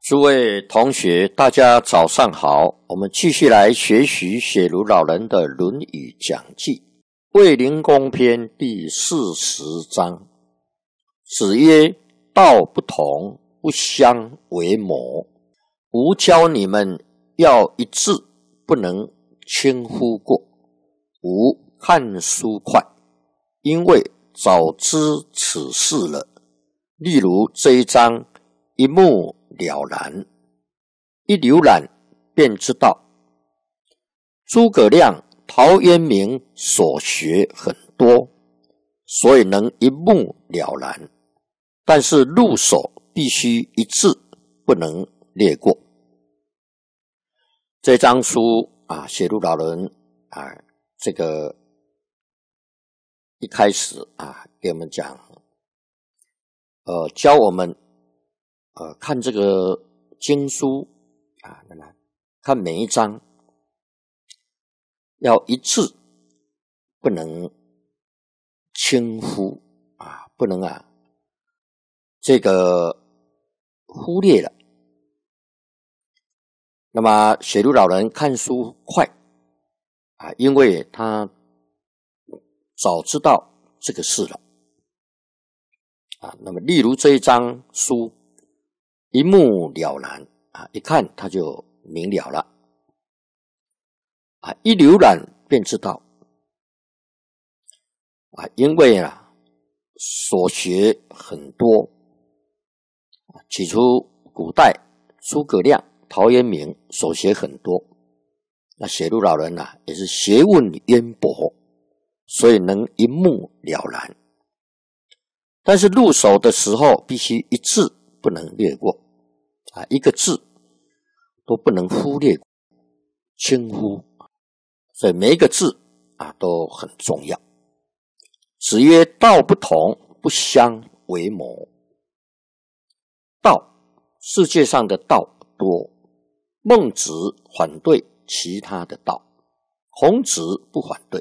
诸位同学，大家早上好，我们继续来学习写如老人的《论语讲记》卫灵公篇第40章。子曰：道不同，不相为谋。吾教你们要一字不能轻忽过。吾看书快，因为早知此事了。例如这一章一目了然，一浏览便知道。诸葛亮、陶渊明所学很多，所以能一目了然，但是入手必须一字不能略过。这张书写入老人这个一开始给我们讲教我们看这个经书看每一章要一字不能轻忽不能这个忽略了。那么写入老人看书快因为他早知道这个事了那么例如这一章书一目了然一看他就明了了一浏览便知道因为所学很多起初古代诸葛亮、陶渊明所学很多，那写入老人也是学问渊博，所以能一目了然。但是入手的时候必须一字不能略过一个字都不能忽略轻忽，所以每一个字都很重要。子曰：道不同，不相为谋。道，世界上的道多，孟子反对其他的道，孔子不反对。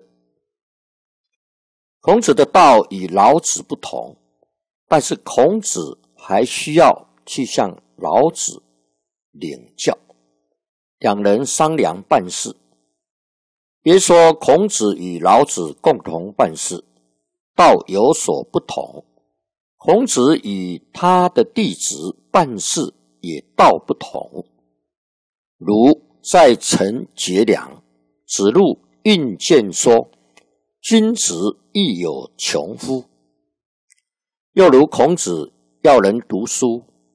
孔子的道与老子不同，但是孔子还需要去向老子领教，两人商量办事。别说孔子与老子共同办事，道有所不同，孔子与他的弟子办事也道不同。如在陈节粮，子路运荐说：君子亦有穷夫。又如孔子要人读书，